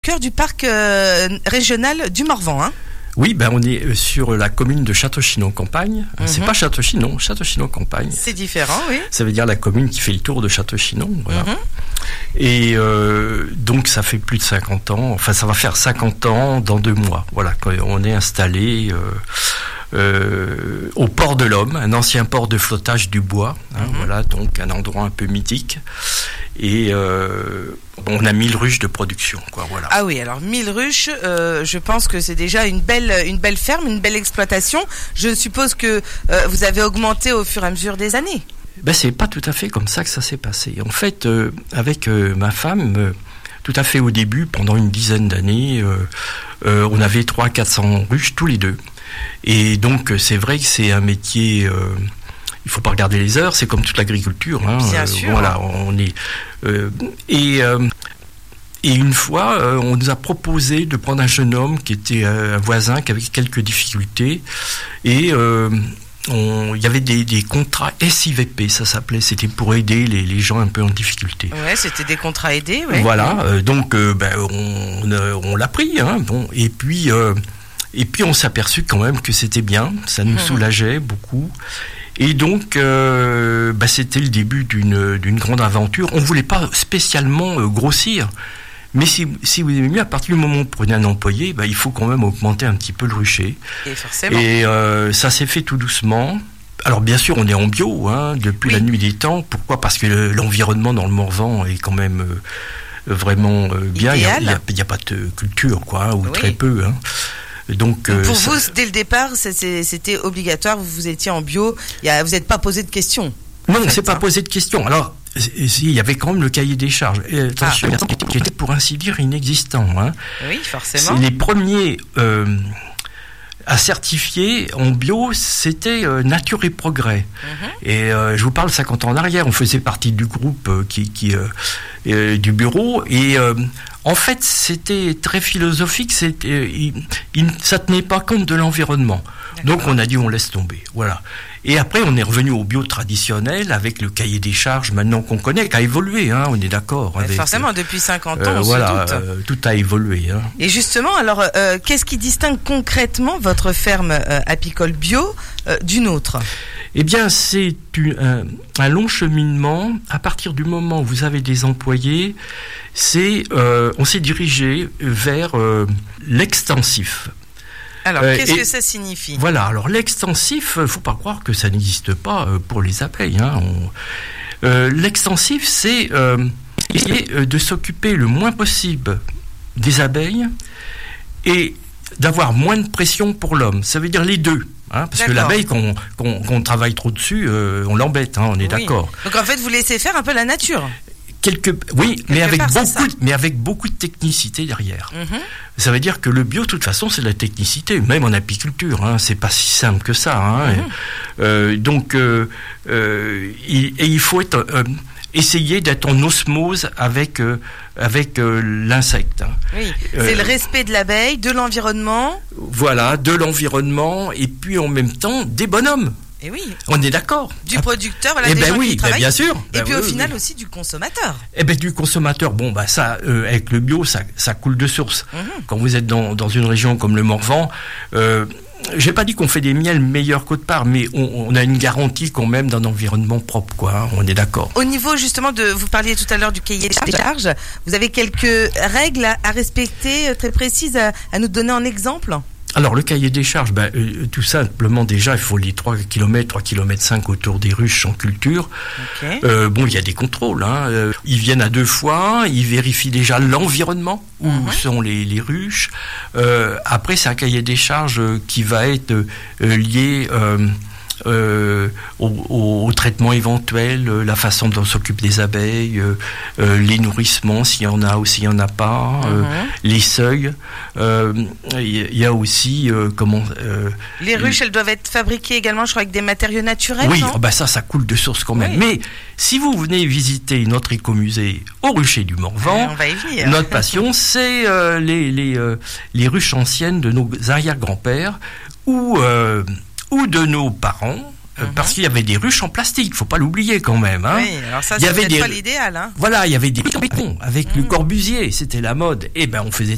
Cœur du parc régional du Morvan, hein. Oui, on est sur la commune de Château-Chinon-Campagne. C'est pas Château-Chinon, Château-Chinon-Campagne. C'est différent, oui. Ça veut dire la commune qui fait le tour de Château-Chinon. Voilà. Et donc ça fait plus de 50 ans, enfin ça va faire 50 ans dans 2 mois. Voilà, quand on est installé au port de l'Homme, un ancien port de flottage du bois. Voilà, donc un endroit un peu mythique. Et on a 1000 ruches de production, quoi. Voilà. Ah oui, alors 1000 ruches, je pense que c'est déjà une belle ferme, une belle exploitation. Je suppose que vous avez augmenté au fur et à mesure des années. C'est pas tout à fait comme ça que ça s'est passé. En fait, avec ma femme, tout à fait au début, pendant une dizaine d'années, on avait 300-400 ruches tous les deux. Et donc, c'est vrai que c'est un métier... il faut pas regarder les heures, c'est comme toute l'agriculture. Bien sûr. Voilà, on est... Et une fois, on nous a proposé de prendre un jeune homme qui était un voisin, qui avait quelques difficultés. Et... il y avait des contrats SIVP, ça s'appelait, c'était pour aider les gens un peu en difficulté. Ouais, c'était des contrats aidés, ouais. Voilà, donc on l'a pris, bon, et puis on s'est aperçu quand même que c'était bien, ça nous soulageait beaucoup. Et donc, c'était le début d'une grande aventure. On voulait pas spécialement grossir. Mais si vous aimez mieux, à partir du moment où vous prenez un employé, il faut quand même augmenter un petit peu le rucher. Et forcément. Et ça s'est fait tout doucement. Alors bien sûr, on est en bio depuis la nuit des temps. Pourquoi ? Parce que l'environnement dans le Morvan est quand même vraiment bien. Il n'y a pas de culture, ou très peu. Donc, pour vous, dès le départ, c'était obligatoire. Vous étiez en bio. Vous n'êtes pas posé de questions. Non, on ne s'est pas posé de questions. Alors, il y avait quand même le cahier des charges. Attention, qui était pour ainsi dire inexistant. Oui, forcément. Les premiers à certifier en bio, c'était Nature et Progrès. Et je vous parle 50 ans en arrière, on faisait partie du groupe du bureau. Et en fait, c'était très philosophique. Ça tenait pas compte de l'environnement. Donc on a dit on laisse tomber. Voilà. Et après on est revenu au bio traditionnel avec le cahier des charges maintenant qu'on connaît, qui a évolué, on est d'accord. Forcément, depuis 50 ans, on se doute. Tout a évolué. Et justement, alors, qu'est-ce qui distingue concrètement votre ferme apicole bio d'une autre ? Eh bien, c'est un long cheminement. À partir du moment où vous avez des employés, on s'est dirigé vers l'extensif. Alors, qu'est-ce que ça signifie ? Voilà, alors l'extensif, faut pas croire que ça n'existe pas pour les abeilles. L'extensif, c'est de s'occuper le moins possible des abeilles et d'avoir moins de pression pour l'homme. Ça veut dire les deux. Parce que l'abeille, qu'on travaille trop dessus, on l'embête, on est d'accord. Donc en fait, vous laissez faire un peu la nature. Mais avec beaucoup de technicité derrière. Ça veut dire que le bio, de toute façon, c'est de la technicité, même en apiculture. C'est pas si simple que ça. Donc, il faut essayer d'être en osmose avec l'insecte. Oui, c'est le respect de l'abeille, de l'environnement. Voilà, de l'environnement, et puis en même temps, des bonhommes. Et oui. On est d'accord. Du producteur, des gens qui travaillent. Bien sûr. Et puis au final aussi du consommateur. Du consommateur, ça, avec le bio, ça coule de source. Quand vous êtes dans une région comme le Morvan, j'ai pas dit qu'on fait des miels meilleurs qu'autre part, mais on a une garantie quand même d'un environnement propre, on est d'accord. Au niveau justement vous parliez tout à l'heure du cahier des charges, vous avez quelques règles à respecter très précises à nous donner en exemple ? Alors, le cahier des charges, tout simplement, déjà, il faut les 3 km autour des ruches en culture. Il y a des contrôles. Ils viennent à 2 fois, ils vérifient déjà l'environnement, où sont les ruches. Après, c'est un cahier des charges qui va être lié au traitement éventuel, la façon dont on s'occupe des abeilles, les nourrissements s'il y en a ou s'il y en a pas, les seuils. Il y a aussi les ruches, elles doivent être fabriquées également, je crois, avec des matériaux naturels. Oui, non ça coule de source quand même. Mais si vous venez visiter notre écomusée au rucher du Morvan, on va y venir. Notre passion, c'est les ruches anciennes de nos arrière-grands-pères ou de nos parents, parce qu'il y avait des ruches en plastique, faut pas l'oublier quand même. Oui, alors ça, c'est peut-être pas l'idéal. Voilà, il y avait des bétons avec le Corbusier, c'était la mode. On faisait